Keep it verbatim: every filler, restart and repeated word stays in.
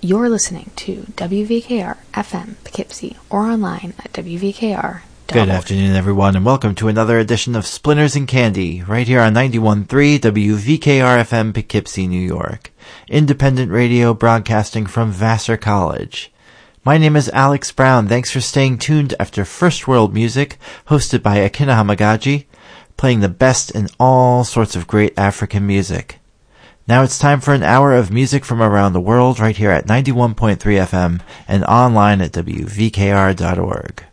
You're listening to W V K R F M Poughkeepsie or online at W V K R dot org. Good afternoon, everyone, and welcome to another edition of Splinters and Candy, right here on ninety-one point three W V K R F M Poughkeepsie, New York. Independent radio broadcasting from Vassar College. My name is Alex Brown. Thanks for staying tuned after First World Music, hosted by Akina Hamagaji, playing the best in all sorts of great African music. Now it's time for an hour of music from around the world right here at ninety-one point three F M and online at W V K R dot org.